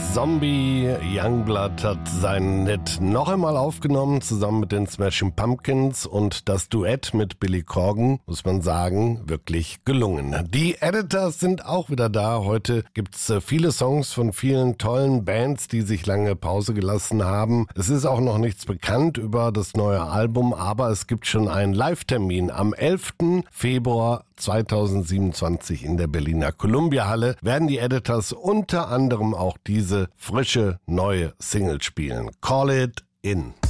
Zombie. Youngblood hat seinen Hit noch einmal aufgenommen, zusammen mit den Smashing Pumpkins, und das Duett mit Billy Corgan, muss man sagen, wirklich gelungen. Die Editors sind auch wieder da. Heute gibt's viele Songs von vielen tollen Bands, die sich lange Pause gelassen haben. Es ist auch noch nichts bekannt über das neue Album, aber es gibt schon einen Live-Termin. Am 11. Februar 2027 in der Berliner Columbia-Halle werden die Editors unter anderem auch diese frische neue Single spielen. Call It In.